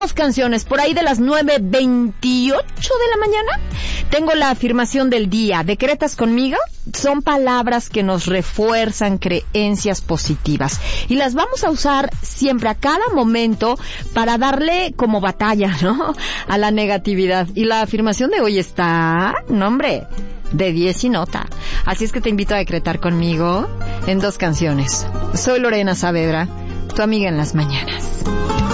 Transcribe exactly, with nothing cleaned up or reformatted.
Dos canciones, por ahí de las nueve veintiocho de la mañana, tengo la afirmación del día. ¿Decretas conmigo? Son palabras que nos refuerzan creencias positivas y las vamos a usar siempre, a cada momento, para darle como batalla, ¿no?, a la negatividad. Y la afirmación de hoy está, no hombre, de diez y nota. Así es que te invito a decretar conmigo en dos canciones. Soy Lorena Saavedra, tu amiga en las mañanas.